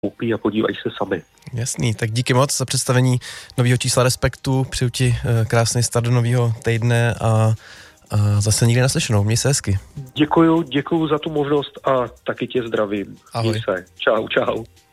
koupí a podívají se sami. Jasný, tak díky moc za představení nového čísla Respektu, přeju ti krásný start do nového týdne a zase nikdy naslyšenou, měj se hezky. Děkuju za tu možnost a taky tě zdravím. Ahoj. Měj se. Čau.